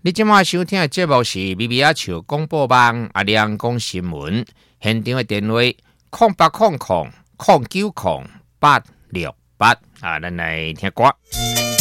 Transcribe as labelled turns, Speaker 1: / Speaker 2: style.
Speaker 1: 你今晚收听的节目是咪咪仔笑广播网阿亮讲新闻，现场的电话0800090868啊，咱来听歌。